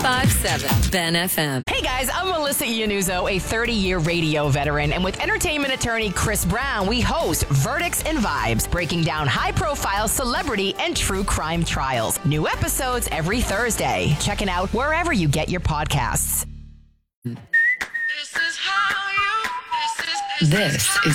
95.7 Ben FM. Hey guys, I'm Melissa Iannuzzo, a 30-year radio veteran, and with entertainment attorney Chris Brown, we host Verdicts and Vibes, breaking down high-profile celebrity and true crime trials. New episodes every Thursday. Check it out wherever you get your podcasts. This is